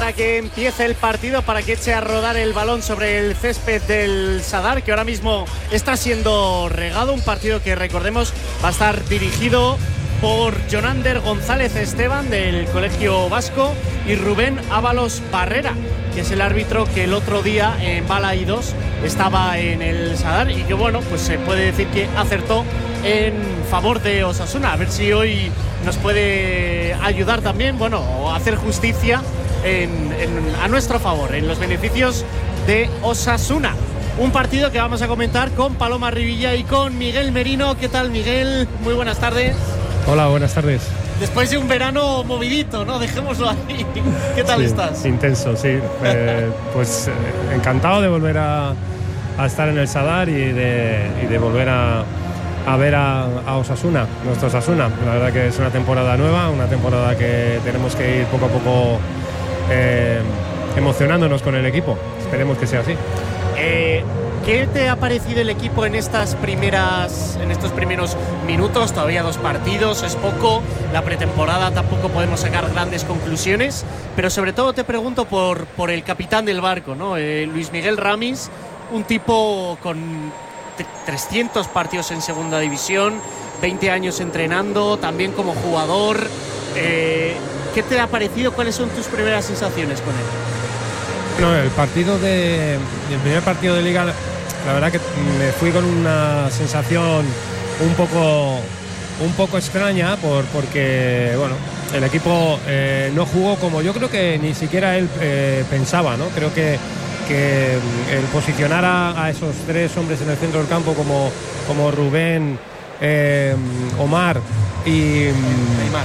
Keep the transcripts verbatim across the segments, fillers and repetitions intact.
para que empiece el partido, para que eche a rodar el balón sobre el césped del Sadar, que ahora mismo está siendo regado. Un partido que, recordemos, va a estar dirigido por Jonander González Esteban del Colegio Vasco y Rubén Ábalos Barrera, que es el árbitro que el otro día en Bala I dos estaba en el Sadar y que, bueno, pues se puede decir que acertó en favor de Osasuna. A ver si hoy nos puede ayudar también, bueno, o hacer justicia en, en, a nuestro favor, en los beneficios de Osasuna. Un partido que vamos a comentar con Paloma Rivilla y con Miguel Merino. ¿Qué tal, Miguel? Muy buenas tardes. Hola, buenas tardes. Después de un verano movidito, ¿no? Dejémoslo ahí. ¿Qué tal sí, estás? Intenso, sí. eh, pues eh, encantado de volver a, a estar en el Sadar y de, y de volver a, a ver a, a Osasuna, nuestro Osasuna. La verdad que es una temporada nueva, una temporada que tenemos que ir poco a poco eh, emocionándonos con el equipo. Esperemos que sea así. Eh, ¿Qué te ha parecido el equipo en estas primeras, en estos primeros minutos? Todavía dos partidos, es poco. La pretemporada tampoco podemos sacar grandes conclusiones. Pero sobre todo te pregunto por, por el capitán del barco, ¿no? Eh, Luis Miguel Ramis, un tipo con trescientos partidos en segunda división, veinte años entrenando, también como jugador. Eh, ¿Qué te ha parecido? ¿Cuáles son tus primeras sensaciones con él? No, el partido de el primer partido de Liga, la verdad que me fui con una sensación un poco un poco extraña por porque bueno, el equipo eh, no jugó como yo creo que ni siquiera él eh, pensaba, ¿no? Creo que que el posicionar a, a esos tres hombres en el centro del campo como como Rubén, eh, Omar y Aymar.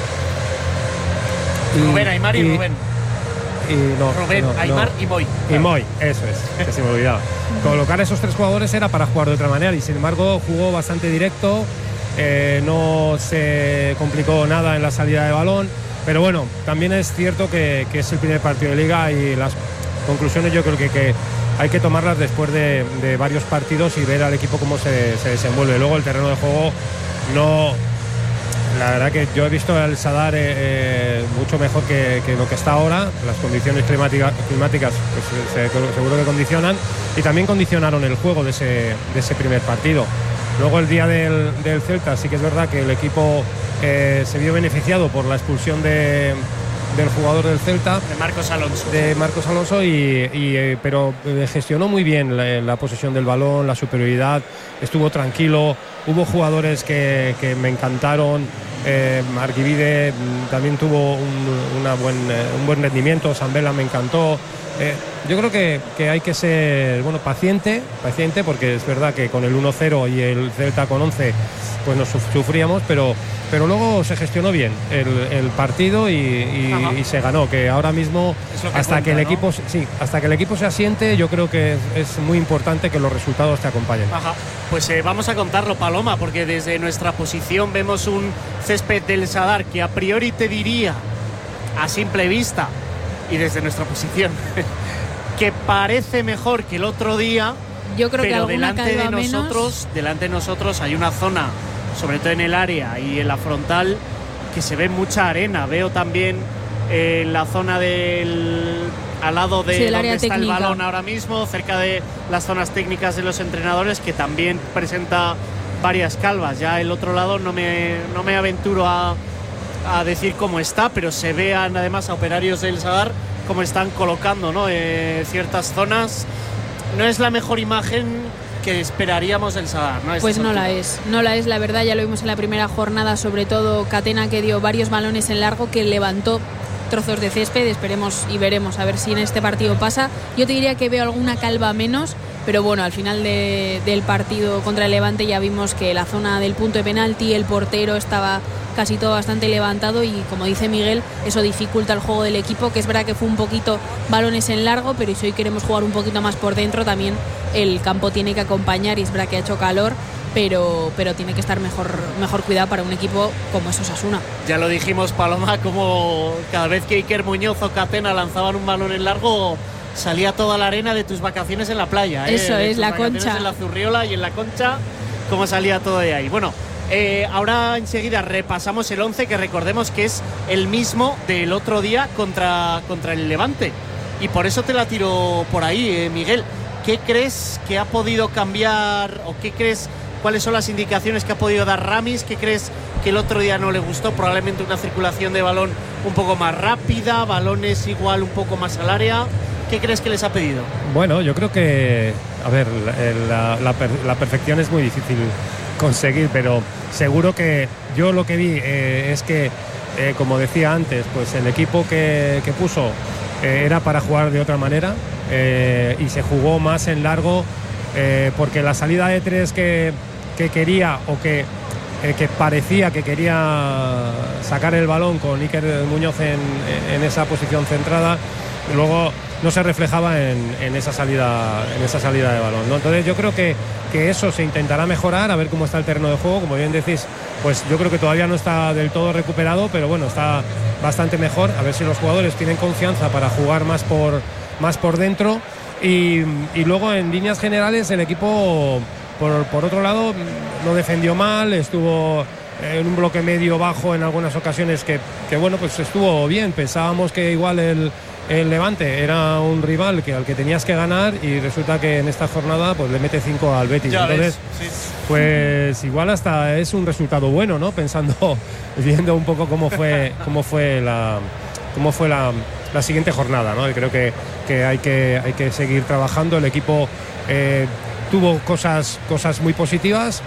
Y, Rubén, Aymar y, y Rubén. Y no, Rubén, no, Aymar no. y Moy. Y Moy, eso es, que se me olvidaba. Colocar a esos tres jugadores era para jugar de otra manera y sin embargo jugó bastante directo, eh, no se complicó nada en la salida de balón, pero bueno, también es cierto que, que es el primer partido de Liga y las conclusiones yo creo que, que hay que tomarlas después de, de varios partidos y ver al equipo cómo se, se desenvuelve. Luego el terreno de juego no... La verdad que yo he visto el Sadar eh, eh, mucho mejor que, que lo que está ahora. Las condiciones climática, climáticas pues, se, seguro que condicionan y también condicionaron el juego de ese, de ese primer partido. Luego el día del, del Celta sí que es verdad que el equipo eh, se vio beneficiado por la expulsión de, del jugador del Celta, de Marcos Alonso. De Marcos Alonso, y, y, eh, pero gestionó muy bien la, la posesión del balón, la superioridad, estuvo tranquilo. Hubo jugadores que, que me encantaron. Eh, Arquivide también tuvo un, una buen, eh, un buen rendimiento. Sambela me encantó. Eh, yo creo que, que hay que ser bueno, paciente, paciente, porque es verdad que con el uno cero y el Celta con once pues nos sufríamos, pero, pero luego se gestionó bien el, el partido y, y, y se ganó, que ahora mismo que hasta cuenta, que el ¿no? equipo sí, hasta que el equipo se asiente, yo creo que es, es muy importante que los resultados te acompañen. Ajá. Pues eh, vamos a contarlo, Paloma, porque desde nuestra posición vemos un césped del Sadar que a priori te diría, a simple vista, y desde nuestra posición, que parece mejor que el otro día. Yo creo pero que delante de menos. nosotros, delante de nosotros hay una zona, sobre todo en el área y en la frontal, que se ve mucha arena. Veo también eh, la zona del al lado de sí, donde está técnica. el balón ahora mismo, cerca de las zonas técnicas de los entrenadores, que también presenta varias calvas. Ya el otro lado no me, no me aventuro a, a decir cómo está, pero se vean además a operarios del Sadar cómo están colocando, ¿no? eh, ciertas zonas. No es la mejor imagen que esperaríamos del Sadar, ¿no? Pues no la es, no la es, la verdad. Ya lo vimos en la primera jornada, sobre todo Catena, que dio varios balones en largo, que levantó trozos de césped. Esperemos y veremos a ver si en este partido pasa. Yo te diría que veo alguna calva menos, pero bueno, al final de, del partido contra el Levante ya vimos que la zona del punto de penalti, el portero estaba casi todo bastante levantado y, como dice Miguel, eso dificulta el juego del equipo, que es verdad que fue un poquito balones en largo, pero si hoy queremos jugar un poquito más por dentro, también el campo tiene que acompañar, y es verdad que ha hecho calor, pero, pero tiene que estar mejor, mejor cuidado para un equipo como es Osasuna. Ya lo dijimos, Paloma, como cada vez que Iker Muñoz o Catena lanzaban un balón en largo, salía toda la arena de tus vacaciones en la playa. Eso ¿eh? es, la Concha. En la Zurriola y en la Concha, cómo salía todo de ahí. Bueno, Eh, ahora enseguida repasamos el once, que recordemos que es el mismo del otro día contra, contra el Levante. Y por eso te la tiro por ahí, eh, Miguel. ¿Qué crees que ha podido cambiar o qué crees, cuáles son las indicaciones que ha podido dar Ramis? ¿Qué crees que el otro día no le gustó? Probablemente una circulación de balón un poco más rápida, balones igual un poco más al área. ¿Qué crees que les ha pedido? Bueno, yo creo que, a ver, la, la, la perfección es muy difícil conseguir, pero seguro que yo lo que vi eh, es que, eh, como decía antes, pues el equipo que, que puso eh, era para jugar de otra manera eh, y se jugó más en largo eh, porque la salida de tres que, que quería o que, eh, que parecía que quería sacar el balón con Iker Muñoz en, en esa posición centrada, luego no se reflejaba en, en esa salida en esa salida de balón, ¿no? Entonces yo creo que, que eso se intentará mejorar, a ver cómo está el terreno de juego. Como bien decís, pues yo creo que todavía no está del todo recuperado, pero bueno, está bastante mejor. A ver si los jugadores tienen confianza para jugar más por, más por dentro. Y, y luego en líneas generales el equipo, por, por otro lado, no defendió mal, estuvo en un bloque medio bajo en algunas ocasiones que, que bueno, pues estuvo bien. Pensábamos que igual el El Levante era un rival que al que tenías que ganar y resulta que en esta jornada pues le mete cinco al Betis. Ya Entonces, ves, sí. Pues igual hasta es un resultado bueno, ¿no? Pensando, viendo un poco cómo fue, cómo fue la, cómo fue la, la siguiente jornada, ¿no? Y creo que, que hay que hay que seguir trabajando. El equipo eh, tuvo cosas, cosas muy positivas.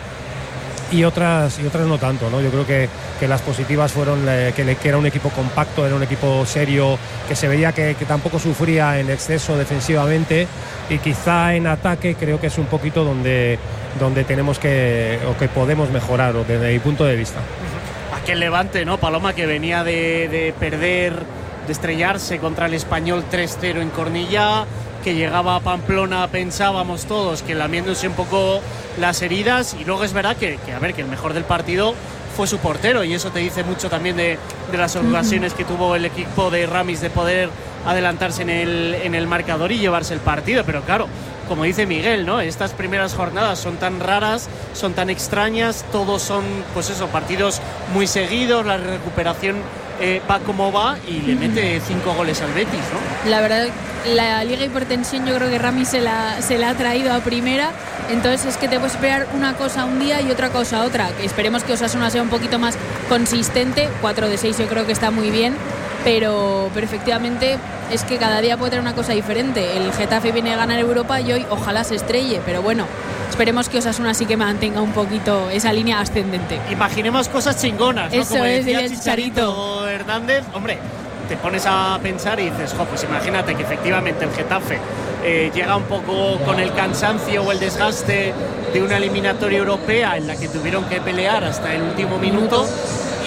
Y otras, y otras no tanto, ¿no? Yo creo que, que las positivas fueron eh, que, le, que era un equipo compacto, era un equipo serio, que se veía que, que tampoco sufría en exceso defensivamente, y quizá en ataque creo que es un poquito donde, donde tenemos que, o que podemos mejorar, o desde mi punto de vista. Aquel Levante, ¿no, Paloma? Que venía de, de perder, de estrellarse contra el Español tres cero en Cornellá, que llegaba a Pamplona, pensábamos todos que lamiéndose un poco las heridas, y luego es verdad que, que a ver, que el mejor del partido fue su portero, y eso te dice mucho también de, de las ocasiones que tuvo el equipo de Ramis de poder adelantarse en el, en el marcador y llevarse el partido. Pero claro, como dice Miguel, ¿no? Estas primeras jornadas son tan raras, son tan extrañas, todos son, pues eso, partidos muy seguidos, la recuperación eh, va como va, y le mete cinco goles al Betis, ¿no? La verdad, la Liga Hipertensión yo creo que Ramis se la, se la ha traído a primera, entonces es que te puedes esperar una cosa un día y otra cosa otra. Esperemos que Osasuna sea un poquito más consistente, cuatro de seis yo creo que está muy bien, pero, pero efectivamente es que cada día puede tener una cosa diferente. El Getafe viene a ganar Europa y hoy ojalá se estrelle, pero bueno, esperemos que Osasuna sí que mantenga un poquito esa línea ascendente. Imaginemos cosas chingonas, ¿no? Eso Como es, decía el Chicharito, Chicharito Hernández, hombre, te pones a pensar y dices, jo, pues imagínate que efectivamente el Getafe eh, llega un poco con el cansancio o el desgaste de una eliminatoria europea en la que tuvieron que pelear hasta el último minuto, y,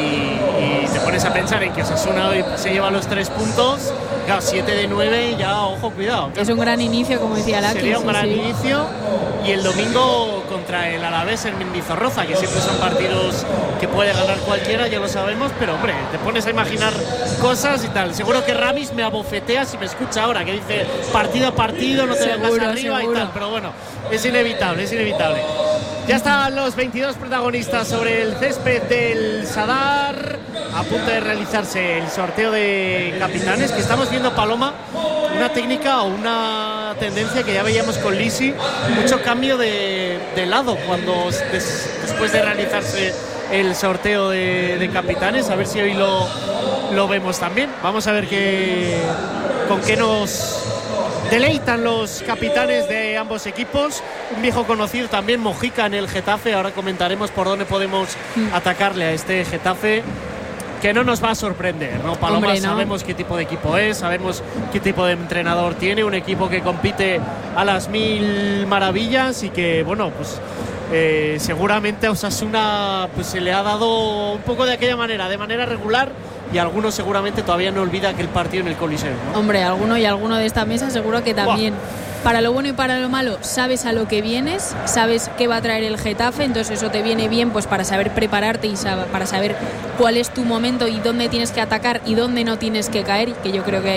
y te pones a pensar en que Osasuna hoy se lleva los tres puntos, claro, siete de nueve, ya, ojo, cuidado. Es un gran inicio, como decía Laki. Sería un sí, gran sí. inicio. Y el domingo contra el Alavés en Mendizorroza, que siempre son partidos que puede ganar cualquiera, ya lo sabemos, pero hombre, te pones a imaginar cosas y tal. Seguro que Ramis me abofetea si me escucha ahora, que dice partido a partido, no te vengas Seguro, arriba seguro. y tal, pero bueno, es inevitable, es inevitable. Ya están los veintidós protagonistas sobre el césped del Sadar, a punto de realizarse el sorteo de capitanes, que estamos viendo, Paloma, una técnica o una tendencia que ya veíamos con Lisi, mucho cambio de, de lado cuando des, después de realizarse el sorteo de, de capitanes. A ver si hoy lo, lo vemos también. Vamos a ver qué, con qué nos deleitan los capitanes de ambos equipos. Un viejo conocido también, Mojica, en el Getafe. Ahora comentaremos por dónde podemos atacarle a este Getafe, que no nos va a sorprender, ¿no, Paloma? Hombre, no. Sabemos qué tipo de equipo es, sabemos qué tipo de entrenador tiene, un equipo que compite a las mil maravillas y que, bueno, pues eh, seguramente a Osasuna pues, se le ha dado un poco de aquella manera, de manera regular, y algunos seguramente todavía no olvida aquel partido en el Coliseo, ¿no? Hombre, alguno y alguno de esta mesa seguro que también. Buah. Para lo bueno y para lo malo, sabes a lo que vienes, sabes qué va a traer el Getafe, entonces eso te viene bien pues para saber prepararte y sab- para saber cuál es tu momento y dónde tienes que atacar y dónde no tienes que caer, que yo creo que ahí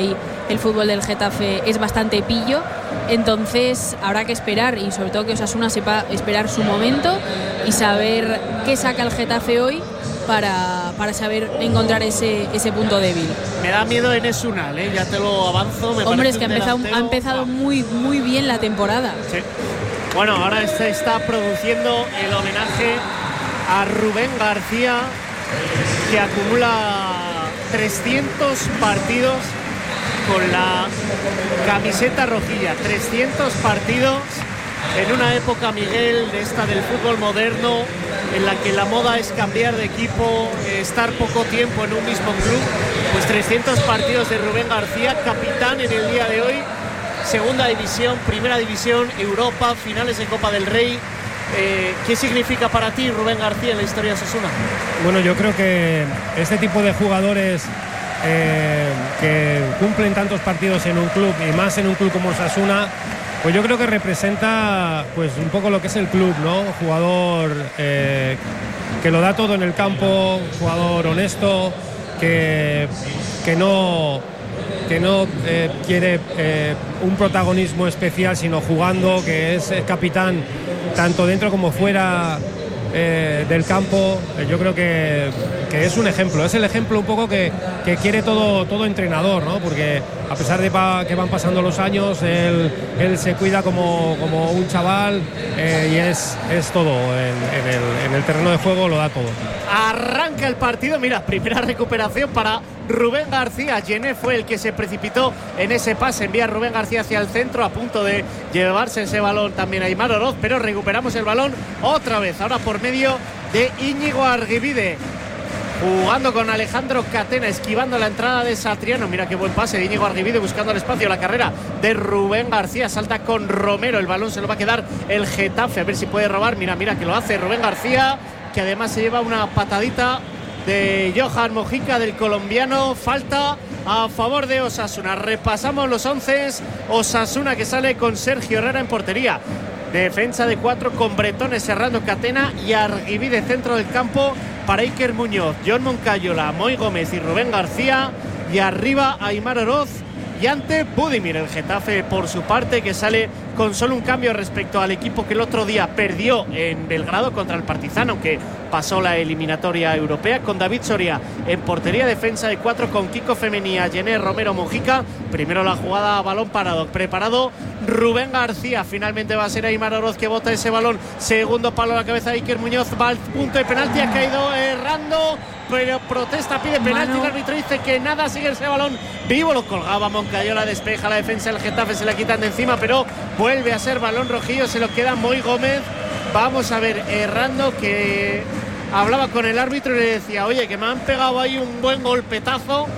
el fútbol del Getafe es bastante pillo, entonces habrá que esperar y sobre todo que Osasuna sepa esperar su momento y saber qué saca el Getafe hoy para, para saber encontrar ese, ese punto débil. Me da miedo Enes Unal, ¿eh? Ya te lo avanzo. Me Hombre, es que ha empezado, delantero... ha empezado muy, muy bien la temporada. Sí. Bueno, ahora se está produciendo el homenaje a Rubén García, que acumula trescientos partidos con la camiseta rojilla. trescientos partidos en una época, Miguel, de esta del fútbol moderno, en la que la moda es cambiar de equipo, estar poco tiempo en un mismo club. Pues trescientos partidos de Rubén García, capitán en el día de hoy. Segunda división, primera división, Europa, finales de Copa del Rey. Eh, ¿Qué significa para ti Rubén García en la historia de Osasuna? Bueno, yo creo que este tipo de jugadores eh, que cumplen tantos partidos en un club y más en un club como Osasuna, pues yo creo que representa pues un poco lo que es el club, ¿no? Jugador eh, que lo da todo en el campo, jugador honesto, que, que no... que no eh, quiere eh, un protagonismo especial, sino jugando, que es, es capitán tanto dentro como fuera eh, del campo. Eh, yo creo que, que es un ejemplo, es el ejemplo un poco que, que quiere todo, todo entrenador, ¿no? Porque a pesar de pa, que van pasando los años, él, él se cuida como, como un chaval eh, y es, es todo, en, en, el, en el terreno de juego lo da todo. Arranca el partido, mira, primera recuperación para Rubén García. Gené fue el que se precipitó en ese pase, envía a Rubén García hacia el centro, a punto de llevarse ese balón también a Aimar Oroz, pero recuperamos el balón otra vez, ahora por medio de Íñigo Arguibide, jugando con Alejandro Catena, esquivando la entrada de Satriano. Mira qué buen pase de Íñigo Arguibide, buscando el espacio, la carrera de Rubén García, salta con Romero, el balón se lo va a quedar el Getafe, a ver si puede robar. Mira, mira que lo hace Rubén García, que además se lleva una patadita de Johan Mojica, del colombiano. Falta a favor de Osasuna. Repasamos los once. Osasuna que sale con Sergio Herrera en portería, defensa de cuatro con Bretones, Serrano, Catena y Arguibide, centro del campo para Iker Muñoz, John Moncayola, Moy Gómez y Rubén García, y arriba Aimar Oroz y ante Budimir. El Getafe, por su parte, que sale con solo un cambio respecto al equipo que el otro día perdió en Belgrado contra el Partizan, aunque pasó la eliminatoria europea, con David Soria en portería, defensa de cuatro con Kiko Femenía, Gené, Romero, Mojica. Primero la jugada a balón parado, preparado Rubén García, finalmente va a ser Aimar Oroz que bota ese balón, segundo palo a la cabeza de Iker Muñoz, va al punto de penalti, ha caído errando, pero protesta, pide penalti, Mano. El árbitro dice que nada, sigue ese balón vivo, lo colgaba Moncayola, despeja la defensa del Getafe, se la quitan de encima, pero vuelve a ser balón rojillo, se lo queda Moy Gómez. Vamos a ver, errando, que hablaba con el árbitro y le decía, oye, que me han pegado ahí un buen golpetazo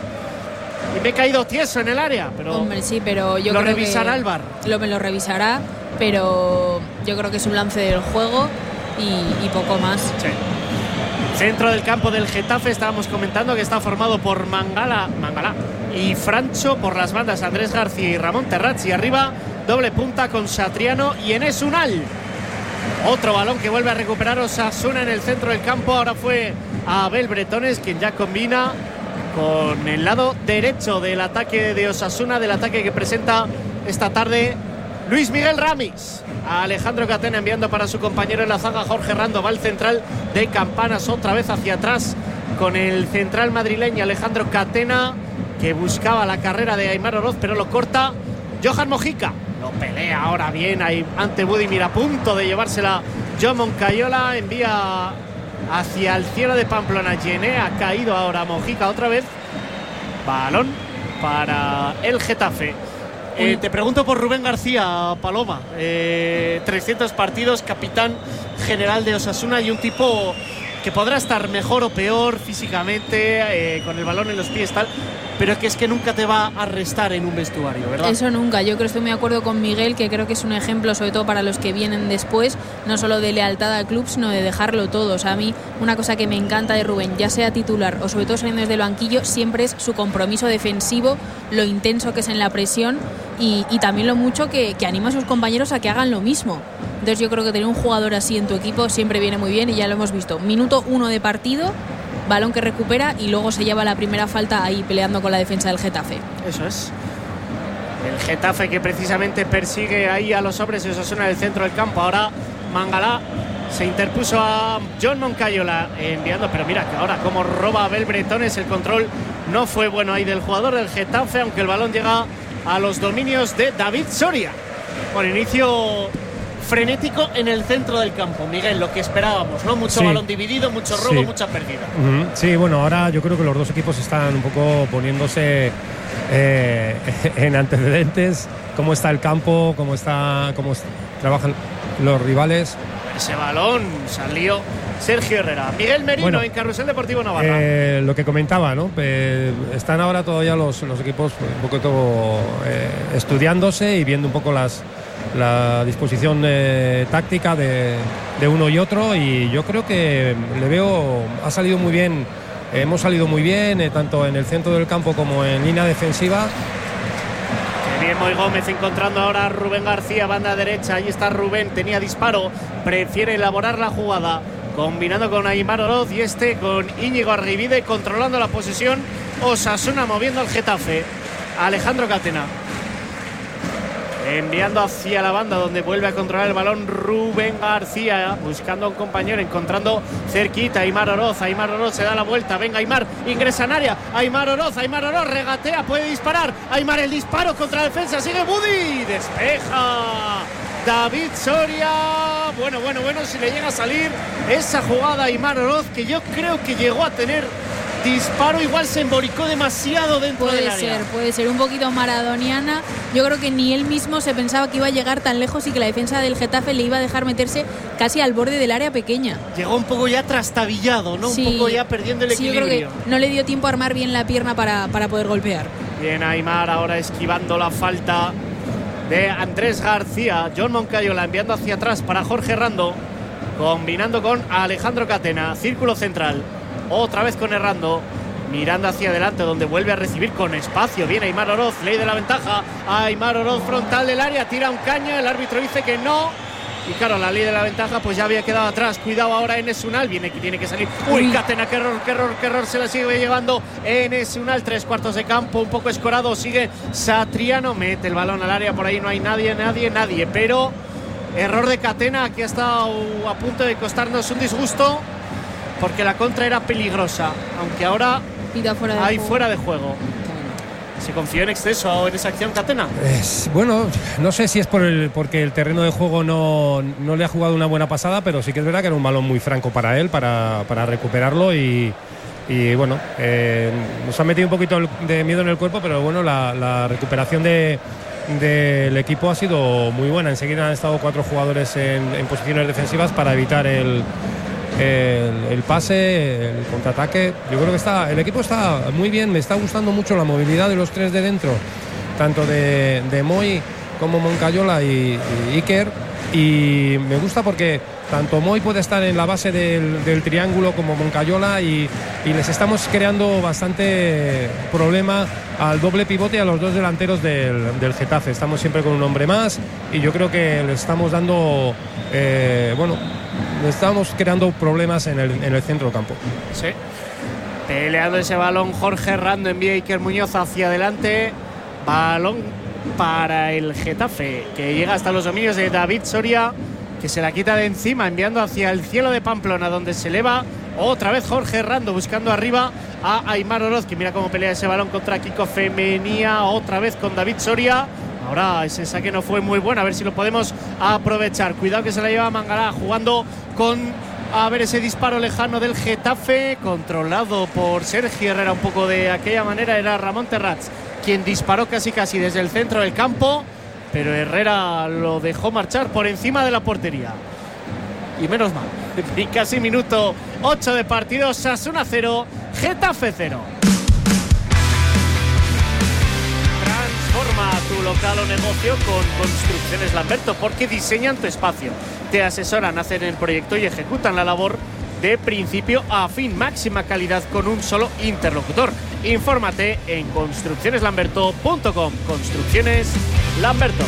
y me he caído tieso en el área. Pero hombre, sí, pero yo lo creo revisará que el V A R. Lo, me lo revisará, pero yo creo que es un lance del juego y, y poco más. Sí. Centro del campo del Getafe, estábamos comentando que está formado por Mangala, Mangala y Francho, por las bandas Andrés García y Ramón Terrazzi, arriba doble punta con Satriano y Enes Unal. Otro balón que vuelve a recuperar Osasuna en el centro del campo, ahora fue Abel Bretones quien ya combina con el lado derecho del ataque de Osasuna, del ataque que presenta esta tarde Luis Miguel Ramis. A Alejandro Catena enviando para su compañero en la zaga Jorge Rando, va el central de Campanas otra vez hacia atrás con el central madrileño Alejandro Catena, que buscaba la carrera de Aimar Oroz pero lo corta Johan Mojica. Lo pelea ahora bien ahí ante Budimir, a punto de llevársela John Moncayola, envía hacia el cielo de Pamplona. Gené, ha caído ahora Mojica otra vez. Balón para el Getafe. Eh, te pregunto por Rubén García, Paloma. Eh, trescientos partidos, capitán general de Osasuna y un tipo que podrá estar mejor o peor físicamente, eh, con el balón en los pies tal, pero que es que nunca te va a restar en un vestuario, ¿verdad? Eso nunca. Yo creo que estoy muy de acuerdo con Miguel, que creo que es un ejemplo sobre todo para los que vienen después, no solo de lealtad al club, sino de dejarlo todo. O sea, a mí una cosa que me encanta de Rubén, ya sea titular o sobre todo saliendo desde el banquillo, siempre es su compromiso defensivo, lo intenso que es en la presión y, y también lo mucho que, que anima a sus compañeros a que hagan lo mismo. Entonces yo creo que tener un jugador así en tu equipo siempre viene muy bien y ya lo hemos visto. Minuto uno de partido, balón que recupera y luego se lleva la primera falta ahí peleando con la defensa del Getafe. Eso es. El Getafe que precisamente persigue ahí a los hombres de Osasuna en el centro del campo. Ahora Mangalá se interpuso a John Moncayola enviando, pero mira que ahora como roba Abel Bretones, el control no fue bueno ahí del jugador del Getafe, aunque el balón llega a los dominios de David Soria. Por inicio frenético en el centro del campo, Miguel, lo que esperábamos, ¿no? Mucho sí. balón dividido, mucho robo, sí. mucha pérdida. Uh-huh. Sí, bueno, ahora yo creo que los dos equipos están un poco poniéndose eh, en antecedentes, cómo está el campo, cómo está, cómo trabajan los rivales. Ese balón salió Sergio Herrera. Miguel Merino, bueno, en Carrusel Deportivo Navarra. Eh, lo que comentaba, ¿no? Eh, están ahora todavía los, los equipos un poco todo, eh, estudiándose y viendo un poco las, la disposición eh, táctica de, de uno y otro, y yo creo que le veo, ha salido muy bien, eh, hemos salido muy bien, eh, tanto en el centro del campo como en línea defensiva. Bien, Moy Gómez encontrando ahora a Rubén García, banda derecha. Ahí está Rubén, tenía disparo, prefiere elaborar la jugada, combinando con Aimar Oroz y este con Íñigo Arribide, controlando la posesión. Osasuna moviendo al Getafe. Alejandro Catena enviando hacia la banda, donde vuelve a controlar el balón Rubén García, buscando a un compañero, encontrando cerquita Aimar Oroz. Aimar Oroz se da la vuelta, venga Aimar, ingresa en área, Aimar Oroz, Aimar Oroz regatea, puede disparar, Aimar el disparo contra la defensa, sigue Budi, despeja David Soria. Bueno, bueno, bueno, si le llega a salir esa jugada a Aimar Oroz, que yo creo que llegó a tener disparo, igual se emboricó demasiado dentro puede del área. Puede ser, puede ser un poquito maradoniana. Yo creo que ni él mismo se pensaba que iba a llegar tan lejos y que la defensa del Getafe le iba a dejar meterse casi al borde del área pequeña. Llegó un poco ya trastabillado, ¿no? Sí, un poco ya perdiendo el sí, equilibrio. Yo creo que no le dio tiempo a armar bien la pierna para, para poder golpear. Bien, Aimar ahora esquivando la falta de Andrés García. John Moncayola enviando hacia atrás para Jorge Rando, combinando con Alejandro Catena. Círculo central, otra vez con Errando, mirando hacia adelante, donde vuelve a recibir con espacio. Viene Aimar Oroz, ley de la ventaja. Aimar Oroz, frontal del área, tira un caño, el árbitro dice que no. Y claro, la ley de la ventaja pues ya había quedado atrás. Cuidado ahora Enes Unal, viene que tiene que salir. Uy, Catena, qué error, qué error, qué error, se la sigue llevando Enes Unal. Tres cuartos de campo, un poco escorado, sigue Satriano, mete el balón al área, por ahí no hay nadie, nadie, nadie. Pero error de Catena, que ha estado a punto de costarnos un disgusto, porque la contra era peligrosa, aunque ahora fuera de hay juego. fuera de juego. ¿Se confió en exceso en esa acción, Catena? Es, bueno, no sé si es por el, porque el terreno de juego no, no le ha jugado una buena pasada, pero sí que es verdad que era un balón muy franco para él, para, para recuperarlo y, y bueno, eh, nos ha metido un poquito de miedo en el cuerpo, pero bueno, la, la recuperación de, del equipo ha sido muy buena. Enseguida han estado cuatro jugadores en, en posiciones defensivas para evitar el El, el pase, el contraataque. Yo creo que está, el equipo está muy bien. Me está gustando mucho la movilidad de los tres de dentro, tanto de, de Moy como Moncayola y, y Iker, y me gusta porque tanto Moy puede estar en la base del, del triángulo como Moncayola, y, y les estamos creando bastante problema al doble pivote y a los dos delanteros del, del Getafe. Estamos siempre con un hombre más y yo creo que les estamos dando eh, bueno, estamos creando problemas en el, en el centro del campo. Sí. Peleando ese balón, Jorge Rando envía a Iker Muñoz hacia adelante. Balón para el Getafe, que llega hasta los dominios de David Soria, que se la quita de encima, enviando hacia el cielo de Pamplona, donde se eleva otra vez Jorge Rando, buscando arriba a Aimar Oroz, que mira cómo pelea ese balón contra Kiko Femenía, otra vez con David Soria. Ahora ese saque no fue muy bueno, a ver si lo podemos aprovechar. Cuidado que se la lleva Mangalá, jugando con, a ver, ese disparo lejano del Getafe, controlado por Sergio Herrera un poco de aquella manera. Era Ramón Terrats quien disparó casi casi desde el centro del campo, pero Herrera lo dejó marchar por encima de la portería. Y menos mal. Y casi minuto ocho de partido. Osasuna cero, Getafe cero. Transforma tu local o negocio con Construcciones Lamberto, porque diseñan tu espacio, te asesoran, hacen el proyecto y ejecutan la labor de principio a fin. Máxima calidad con un solo interlocutor. Infórmate en construcciones lamberto punto com. Construcciones Lamberto.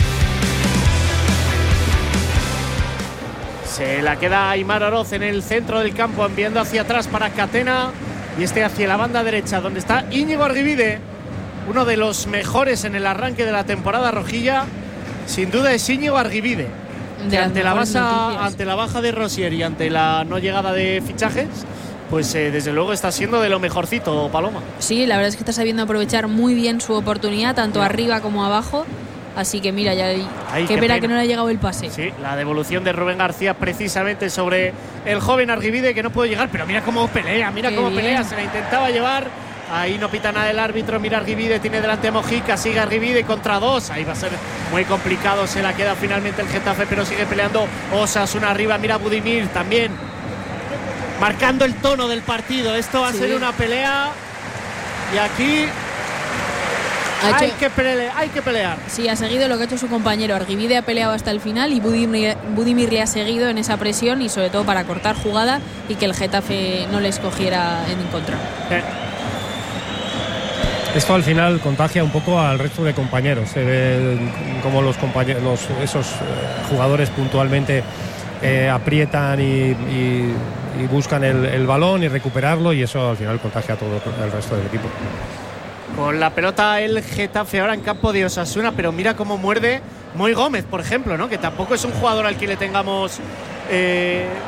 Se la queda Aimar Oroz en el centro del campo, enviando hacia atrás para Catena, y este hacia la banda derecha, donde está Íñigo Arribide. uno de los mejores en el arranque de la temporada rojilla, sin duda es Íñigo Argibide, que ante la, baja, ante la baja de Rosier y ante la no llegada de fichajes, pues eh, desde luego está siendo de lo mejorcito, Paloma. Sí, la verdad es que está sabiendo aprovechar muy bien su oportunidad, tanto sí. arriba como abajo. Así que mira, ya Ay, qué, qué pena que no le ha llegado el pase. Sí, la devolución de Rubén García precisamente sobre el joven Argibide, que no puede llegar, pero mira cómo pelea, mira qué cómo bien. pelea, se la intentaba llevar. Ahí no pita nada el árbitro, mira Argibide, tiene delante a Mojica, sigue Argibide contra dos, ahí va a ser muy complicado, se la queda finalmente el Getafe, pero sigue peleando Osasuna arriba, mira Budimir también, marcando el tono del partido. Esto va sí. a ser una pelea y aquí hay que, pelear, hay que pelear. Sí, ha seguido lo que ha hecho su compañero. Argibide ha peleado hasta el final y Budimir, Budimir le ha seguido en esa presión y sobre todo para cortar jugada y que el Getafe no les cogiera en contra. Eh. Esto al final contagia un poco al resto de compañeros. Se ve como los compañeros, los, esos jugadores puntualmente eh, aprietan y, y, y buscan el, el balón y recuperarlo, y eso al final contagia a todo el resto del equipo. Con la pelota el Getafe ahora en campo de Osasuna, pero mira cómo muerde Moy Gómez, por ejemplo, ¿no? Que tampoco es un jugador al que le tengamos eh,